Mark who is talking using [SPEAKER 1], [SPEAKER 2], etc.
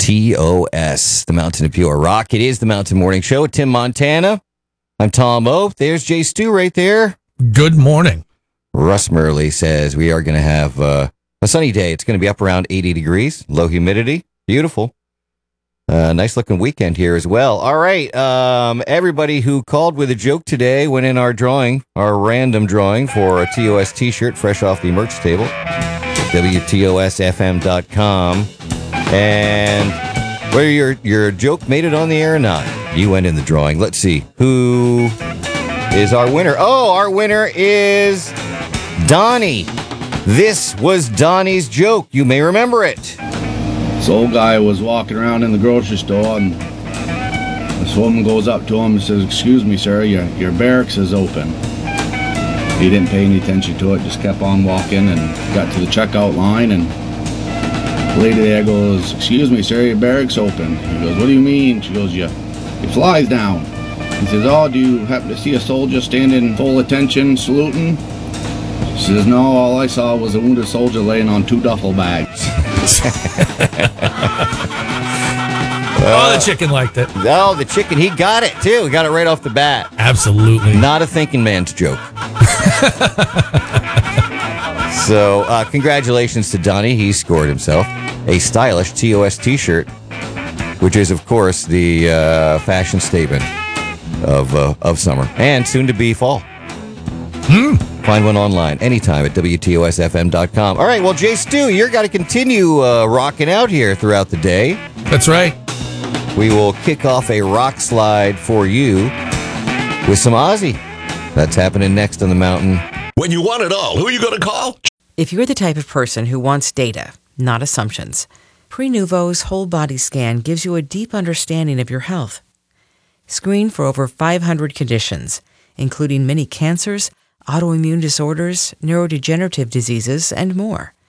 [SPEAKER 1] TOS, the Mountain of Pure Rock. It is the Mountain Morning Show with Tim Montana. I'm Tom O. There's Jay Stu right there.
[SPEAKER 2] Good morning.
[SPEAKER 1] Russ Murley says we are going to have a sunny day. It's going to be up around 80 degrees, low humidity. Beautiful. Nice looking weekend here as well. All right. Everybody who called with a joke today went in our drawing, our random drawing for a TOS t-shirt fresh off the merch table. WTOSFM.com. And whether your joke made it on the air or not, you went in the drawing. Let's see. Who is our winner? Oh, our winner is Donnie. This was Donnie's joke. You may remember it.
[SPEAKER 3] This old guy was walking around in the grocery store, and this woman goes up to him and says, "Excuse me, sir, your barracks is open." He didn't pay any attention to it, just kept on walking and got to the checkout line, and the lady there goes, "Excuse me, sir, your barracks open." He goes, "What do you mean?" She goes, your fly's down." He says, "Oh, do you happen to see a soldier standing full attention, saluting?" She says, "No, all I saw was a wounded soldier laying on 2 duffel bags."
[SPEAKER 2] The chicken liked it.
[SPEAKER 1] Oh, the chicken, he got it too. He got it right off the bat.
[SPEAKER 2] Absolutely.
[SPEAKER 1] Not a thinking man's joke. So, congratulations to Donnie. He scored himself a stylish TOS t-shirt, which is, of course, the fashion statement of summer and soon to be fall. Find one online anytime at WTOSFM.com. All right, well, Jay Stu, you're got to continue rocking out here throughout the day.
[SPEAKER 2] That's right.
[SPEAKER 1] We will kick off a rock slide for you with some Ozzy. That's happening next on the mountain.
[SPEAKER 4] When you want it all, who are you going to call?
[SPEAKER 5] If you're the type of person who wants data, not assumptions, Prenuvo's whole body scan gives you a deep understanding of your health. Screen for over 500 conditions, including many cancers, autoimmune disorders, neurodegenerative diseases, and more.